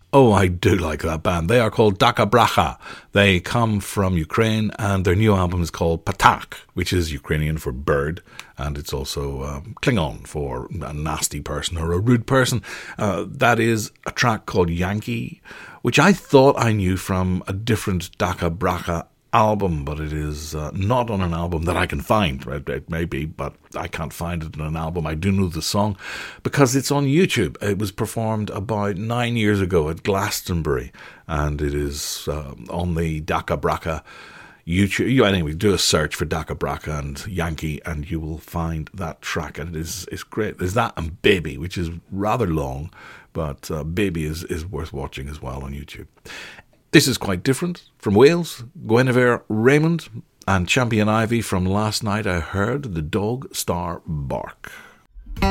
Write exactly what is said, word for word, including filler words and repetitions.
Oh, I do like that band. They are called Daka Bracha. They come from Ukraine, and their new album is called Patak, which is Ukrainian for bird, and it's also um, Klingon for a nasty person or a rude person. Uh, that is a track called Yankee, which I thought I knew from a different Daka Bracha album, but it is uh, not on an album that I can find. Right? It may be, but I can't find it in an album. I do know the song because it's on YouTube. It was performed about nine years ago at Glastonbury, and it is uh, on the Daka Bracha YouTube. You anyway, do a search for Daka Bracha and Yankee, and you will find that track, and it is it's great. There's that and Baby, which is rather long, but uh, Baby is is worth watching as well on YouTube. This is quite different. From Wales, Guinevere Raymond and Champion Ivy from Last Night I Heard the Dog Star Bark.